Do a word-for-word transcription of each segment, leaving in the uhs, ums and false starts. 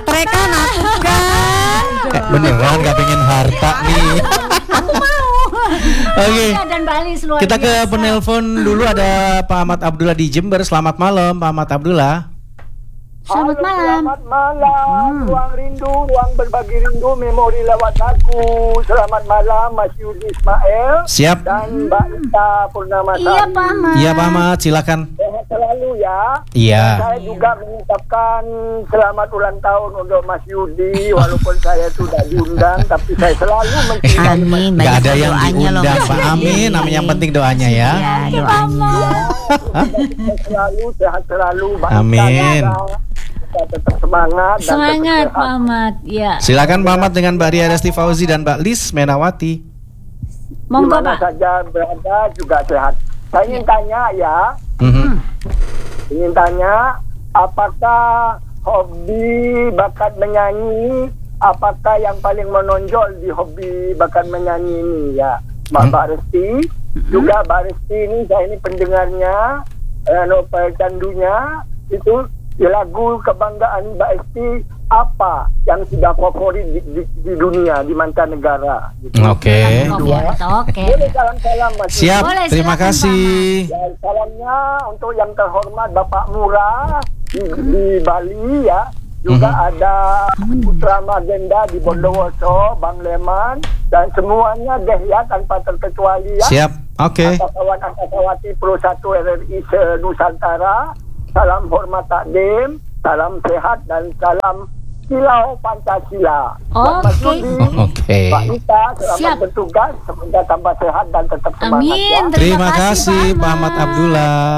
baterai kan aku kan. Eh, beneran gak pengen harta nih. Aku mau. Oke. Iya, dan Bali luar Kita ke biasa. penelpon dulu, ada Pak Ahmad Abdullah di Jember. Selamat malam Pak Ahmad Abdullah. Selamat Halo, malam. Selamat malam, ruang rindu, ruang berbagi rindu, memori lewat lagu. Selamat malam, Mas Yudi Ismail Siap. dan Mbak Ita Purnama. Iya Pak Ahmad. Iya Pak Ahmad, silakan. Sehat selalu ya. Iya. Dan saya juga mengucapkan selamat ulang tahun untuk Mas Yudi, walaupun saya sudah diundang, tapi saya selalu mencintai Mas Amin. Gak Banyak ada yang doanya loh, diundang Mas Pak. Yudi. Amin. Namanya yang penting doanya ya. Ya, doanya. Sehat selalu, sehat selalu. Mbak Ita Amin. juga. Kita tetap semangat. dan Semangat tetap Pak sehat. Ahmad. Ya. Silakan Pak Ahmad dengan Mbak Ria Resti Fauzi dan Mbak Lis Menawati. Monggo Dimana Pak. saja berada juga sehat. Saya ingin tanya ya, Mhm. ingin tanya, apakah hobi bakat menyanyi, apakah yang paling menonjol di hobi bakat menyanyi ini ya, Mbak Hmm. Mbak Resti, juga Mbak Resti ini, saya ini pendengarnya, eh, novel candunya, itu di lagu kebanggaan Mbak Resti apa yang sudah favorit di, di, di dunia, di mancanegara gitu. Oke. Oke. Oke. Boleh salam-salam Mas. Siap. Boleh, Terima silakan, kasih. Ya, salamnya untuk yang terhormat Bapak Murah di, di Bali ya. Juga Mhm. ada Putra Magenda di Bondowoso, Bang Leman, dan semuanya deh ya tanpa terkecuali ya. Siap. Oke. Kawan Angkatawati Pro satu R R I se-Nusantara. Salam hormat takdim, salam sehat dan salam silau Pancasila. Buat Mas Oke. Yudi, Oke. Pak Ita, selamat Siap. bertugas, semoga tambah sehat dan tetap semangat ya. Amin. Terima kasih Pak Ahmad Abdullah.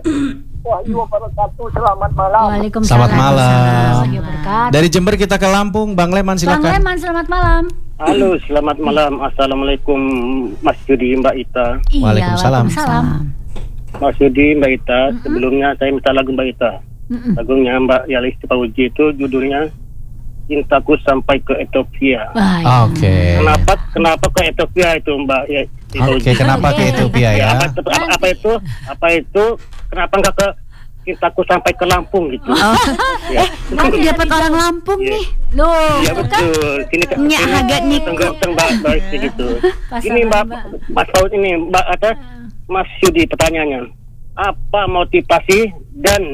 Wahyu wabarakatuh, selamat malam. Waalaikumsalam. Selamat malam. Warahmatullahi wabarakatuh. Dari Jember kita ke Lampung, Bang Leman Bang silakan. Leman, selamat malam. Halo, selamat malam. Assalamualaikum Mas Yudi, Mbak Ita. Iya, Waalaikumsalam. Waalaikumsalam. Mas Yudi, Mbak Ita. Sebelumnya saya minta lagu Mbak Ita. Mm-mm. Lagunya Mbak Yalis Fauzi itu judulnya Cintaku Sampai ke Ethiopia. Wah, iya. Oke. Kenapa kenapa ke Ethiopia itu Mbak ya, Oke, kenapa ke Ethiopia ya? apa, itu, apa, apa itu? Apa itu? Kenapa enggak ke Cintaku Sampai ke Lampung gitu? Ya. Aku dapat orang Lampung Iya. nih. Loh, Iya itu kan betul. Sini kan Nyak agak nih. tenggeng Mbak Mbak gitu. Pasangan, Ini Mbak Mbak. Mbak Fauzi ini Mbak ada Mas Yudi pertanyaannya. Apa motivasi dan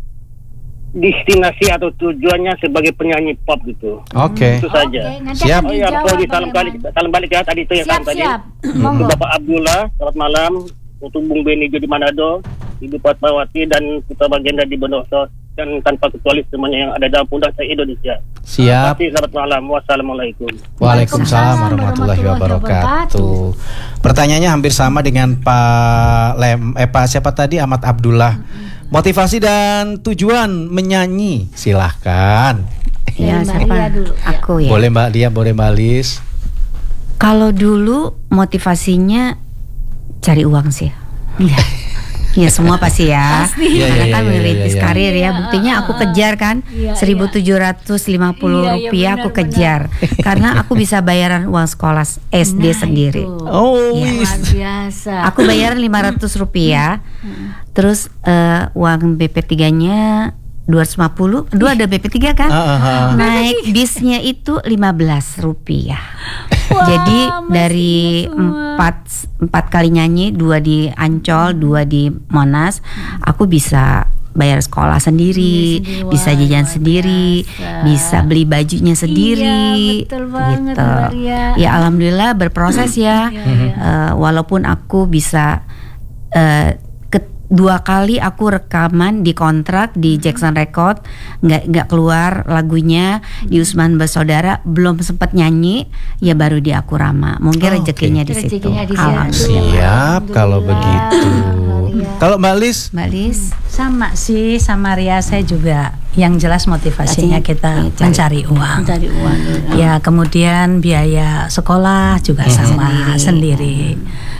destinasi atau tujuannya sebagai penyanyi pop gitu? Oke. Itu saja. Oke, nanti Siap. akan Oh ya, dijawab, Fauzi Bang salam balik, Leman. salam balik ya tadi itu ya Siap, salam tadi. siap. Untuk Monggo. Bapak Abdullah, selamat malam. Untuk Bung Beni di Manado, Ibu Fatmawati dan Putra Bagenda di Bondowoso, dan tanpa kecuali semuanya yang ada dalam pundak saya Indonesia. Siap. Terima kasih, selamat malam. Wassalamualaikum. Waalaikumsalam warahmatullahi wabarakatuh. Pertanyaannya hampir sama dengan Pak Lem, eh Pak siapa tadi, Ahmad Abdullah. Motivasi dan tujuan menyanyi, silahkan. Ya, Dari Mbak siapa? Ria dulu, ya. Aku ya. Boleh Mbak Lia, boleh Mbak Lis. Kalau dulu motivasinya cari uang sih. Iya. Iya semua pasti ya. Pasti. Iya, Karena iya, kan iya, merintis iya, iya. karir ya. Iya, Buktinya ah, aku ah, kejar kan iya, seribu tujuh ratus lima puluh Iya, iya, rupiah aku benar, kejar. Karena aku bisa bayaran uang sekolah S D Nah, sendiri. itu. Oh, Iya. wis. Luar biasa. Aku bayaran lima ratus rupiah. Terus eh, uang B P tiga-nya dua ratus lima puluh. Dua ada B P tiga kan? Ah, ah, ah. Naik bisnya itu lima belas rupiah. Wah, Jadi masih dari ingat semua. empat empat kali nyanyi, dua di Ancol, dua di Monas, aku bisa bayar sekolah sendiri, Iya, sendiri. bisa Wah, jajan luar sendiri, biasa. bisa beli bajunya sendiri. Iya, betul banget, gitu. Mbak Ria. Ya alhamdulillah berproses ya. Iya, iya. Eh, walaupun aku bisa eh, ke- dua kali aku rekaman di kontrak di Jackson Record, nggak nggak keluar lagunya di Usman Bersaudara, belum sempat nyanyi, ya baru di Akurama. Mungkin Oh, rezekinya oke. di situ. Rezekinya di situ. Alhamdulillah. Siap kalau Alhamdulillah. begitu. Iya. Kalau Mbak Lis, Mbak Lis, Sama sih, sama Ria saya juga. Yang jelas motivasinya kita Cari- mencari uang. Mencari uang. Ya kemudian biaya sekolah juga sama sendiri.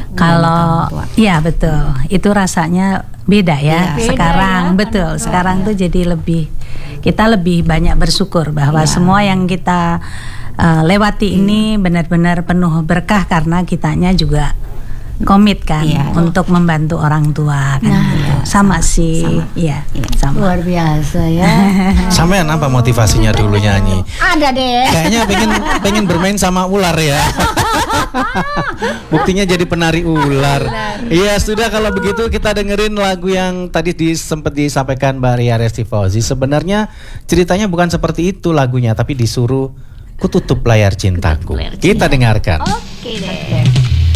Kalau orang tua. ya betul, itu rasanya beda ya. Iya. Sekarang Beda ya, betul, orang tua. sekarang tuh jadi lebih kita lebih banyak bersyukur bahwa semua yang kita uh, lewati ini benar-benar penuh berkah karena kitanya juga komit kan Iya. untuk membantu orang tua kan. Nah, gitu. Sama sih, iya, sama. Luar biasa ya. Sampean apa motivasinya dulu nyanyi? Ada deh. Kayaknya pengen pengen bermain sama ular ya. Buktinya jadi penari ular. Iya, sudah kalau begitu kita dengerin lagu yang tadi di, sempat disampaikan Mbak Ria Resti Fauzi. Sebenarnya ceritanya bukan seperti itu lagunya, tapi disuruh ku tutup layar cintaku. Kita dengarkan. Oke deh.